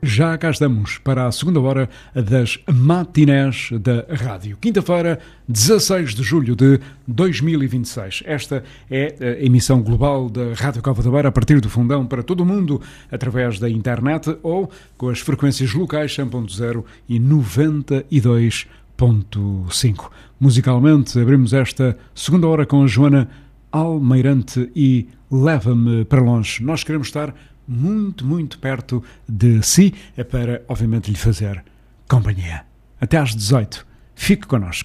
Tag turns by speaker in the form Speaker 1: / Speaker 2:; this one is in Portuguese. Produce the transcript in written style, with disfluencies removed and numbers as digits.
Speaker 1: Já cá estamos para a segunda hora das matinés da rádio. Quinta-feira, 16 de julho de 2026. Esta é a emissão global da Rádio Cova da Beira a partir do Fundão para todo o mundo, através da internet ou com as frequências locais 100.0 e 92.5. Musicalmente, abrimos esta segunda hora com a Joana Almeirante e Leva-me para Longe. Nós queremos estar muito, muito perto de si, é para, obviamente, lhe fazer companhia. Até às 18. Fique connosco.